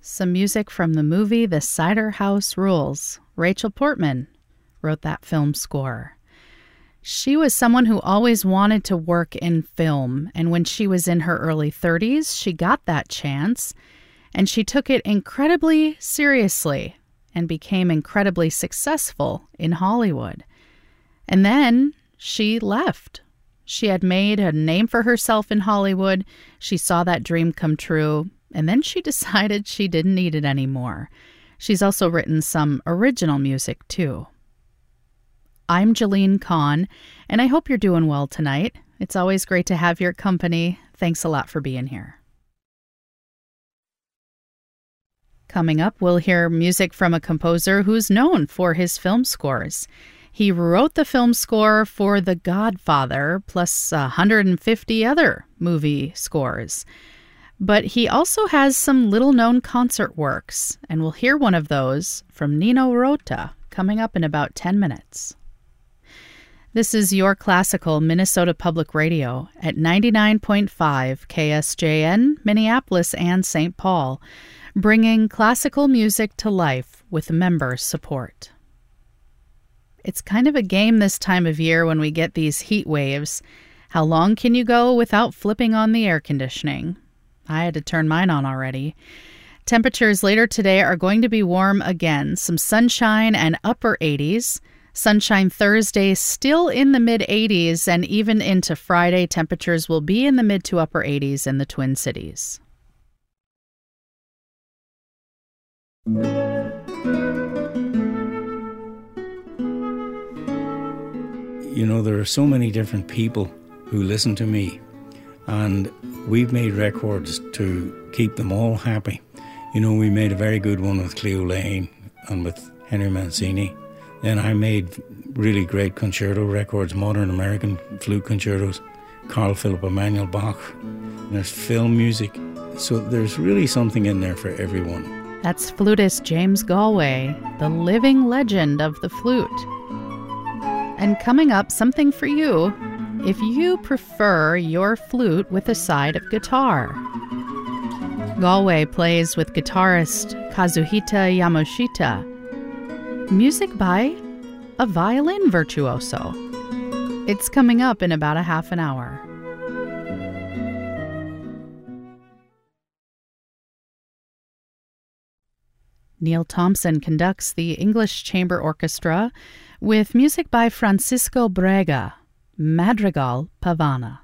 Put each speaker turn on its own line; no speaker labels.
Some music from the movie The Cider House Rules. Rachel Portman wrote that film score. She was someone who always wanted to work in film, and when she was in her early 30s, she got that chance, and she took it incredibly seriously and became incredibly successful in Hollywood. And then she left. She had made a name for herself in Hollywood. She saw that dream come true, and then she decided she didn't need it anymore. She's also written some original music, too. I'm Jeline Kahn, and I hope you're doing well tonight. It's always great to have your company. Thanks a lot for being here. Coming up, we'll hear music from a composer who's known for his film scores. He wrote the film score for The Godfather, plus 150 other movie scores. But he also has some little-known concert works, and we'll hear one of those from Nino Rota coming up in about 10 minutes. This is Your Classical Minnesota Public Radio at 99.5 KSJN, Minneapolis and St. Paul, bringing classical music to life with member support. It's kind of a game this time of year when we get these heat waves. How long can you go without flipping on the air conditioning? I had to turn mine on already. Temperatures later today are going to be warm again, some sunshine and upper 80s. Sunshine Thursday still in the mid-80s, and even into Friday, temperatures will be in the mid to upper 80s in the Twin Cities.
You know, there are so many different people who listen to me, and we've made records to keep them all happy. You know, we made a very good one with Cleo Lane and with Henry Mancini. Then I made really great concerto records, modern American flute concertos, Carl Philipp Emanuel Bach. There's film music. So there's really something in there for everyone.
That's flutist James Galway, the living legend of the flute. And coming up, something for you if you prefer your flute with a side of guitar. Galway plays with guitarist Kazuhita Yamashita. Music by a violin virtuoso. It's coming up in about a half an hour. Neil Thompson conducts the English Chamber Orchestra with music by Francisco Brega, Madrigal Pavana.